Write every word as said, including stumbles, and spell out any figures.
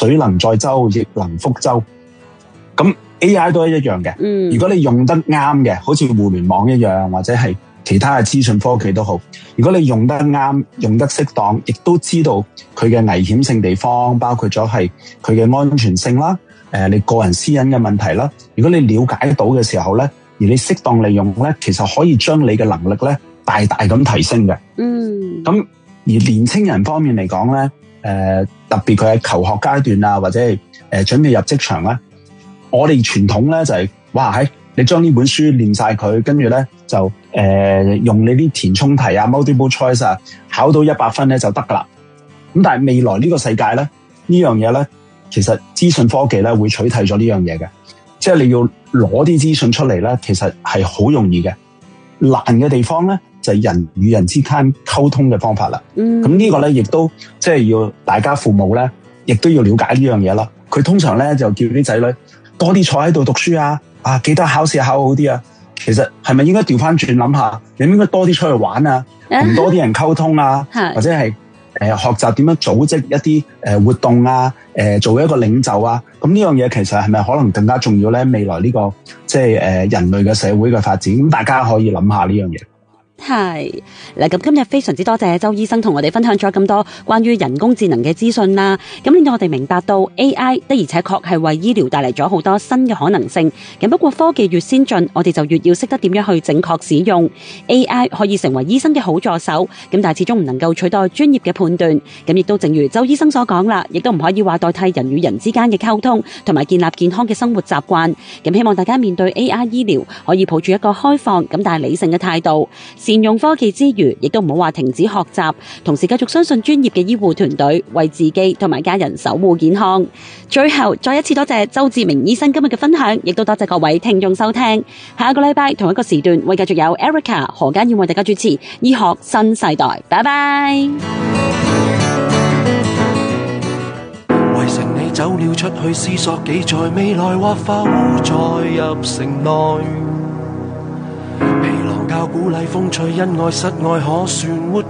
水能載舟，亦能覆舟。咁 A I 都係一樣嘅。 嗯， 如果你用得啱嘅，好似互聯網一樣，或者係其他嘅資訊科技都好，如果你用得啱、用得適當，亦都知道佢嘅危險性地方，包括咗係佢嘅安全性啦，誒，你個人私隱嘅問題啦。如果你了解到嘅時候咧，而你適當利用咧，其實可以將你嘅能力咧大大咁提升嘅。 嗯， 咁而年青人方面嚟講咧，誒、呃，特別佢喺求學階段啊，或者係誒準備入職場咧，我哋傳統咧就係、是，哇，喺你將呢本書念晒佢，跟住咧就誒、呃、用你啲填充題啊 multiple choice 啊，考到一百分咧就得噶啦。咁但係未來呢個世界咧，呢樣嘢咧，其實資訊科技咧會取替咗呢樣嘢嘅，即係你要攞啲資訊出嚟咧，其實係好容易嘅。難嘅地方咧就係、是、人與人之間溝通嘅方法啦。嗯，咁呢個咧亦都即係要大家父母咧，亦都要了解呢樣嘢啦。佢通常咧就叫啲仔女多啲坐喺度讀書啊，啊記得考試考好啲啊。其實係咪應該調翻轉諗下，你應該多啲出去玩啊，同多啲人溝通啊，或者係誒、呃、學習點樣組織一啲誒、呃、活動啊，誒、呃、做一個領袖啊。咁呢樣嘢其實係咪可能更加重要咧？未來呢、這個即係誒、呃、人類嘅社會嘅發展，咁大家可以諗下呢樣嘢。 係嗱，咁今日非常之多謝周醫生同我哋分享咗咁多關於人工智能嘅資訊啦，咁令到我哋明白到 A I 的而且確係為醫療帶嚟咗好多新嘅可能性。咁不過科技越先進，我哋就越要識得點樣去正確使用 A I， 可以成為醫生嘅好助手，咁但係始終唔能夠取代專業嘅判斷。咁亦都正如周醫生所講啦，亦都唔可以話代替人與人之間嘅溝通，同埋建立健康嘅生活習慣。咁希望大家面對 A I 醫療可以抱住一個開放咁但係理性嘅態度，善用科技之餘，亦都唔好話停止學習，同時繼續相信專業嘅醫護團隊，為自己同埋家人守護健康。最後再一次多謝周志明醫生今日嘅分享，亦都多謝各位聽眾收聽。下一個禮拜同一個時段會繼續有 Erica 何嘉燕為大家主持醫學新世代。拜拜。 圍城你走了出去，思索幾在未來或否再入城內。疲勞教鼓勵風趣，恩愛失愛可算沒。